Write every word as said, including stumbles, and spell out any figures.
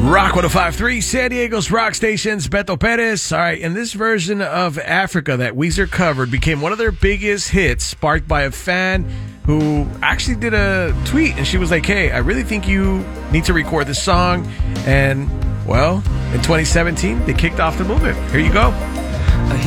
Rock one oh five point three, San Diego's rock stations, Beto Perez. All right, and this version of Africa that Weezer covered became one of their biggest hits, sparked by a fan who actually did a tweet, and she was like, hey, I really think you need to record this song. And, well, in twenty seventeen, they kicked off the movement. Here you go.